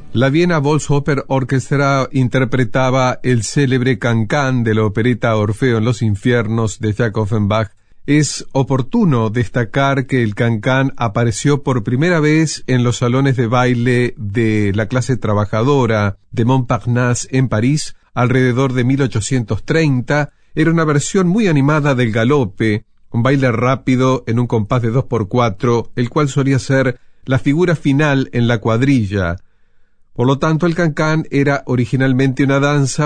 La Viena Volksoper Orchestra interpretaba el célebre Can-Can de la opereta Orfeo en los infiernos de Jacob Offenbach. Es oportuno destacar que el Can-Can apareció por primera vez en los salones de baile de la clase trabajadora de Montparnasse en París alrededor de 1830. Era una versión muy animada del galope, un baile rápido en un compás de 2x4, el cual solía ser la figura final en la cuadrilla. Por lo tanto, el Can-Can era originalmente una danza